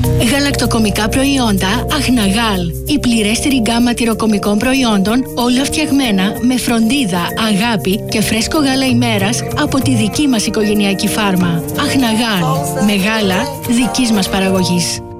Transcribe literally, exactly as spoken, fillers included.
Γαλακτοκομικά προϊόντα Αχναγάλ. Η πληρέστερη γκάμα τυροκομικών προϊόντων, όλα φτιαγμένα με φροντίδα, αγάπη και φρέσκο γάλα ημέρας από τη δική μας οικογενειακή φάρμα. Αχναγάλ. Με γάλα δικής μας παραγωγής.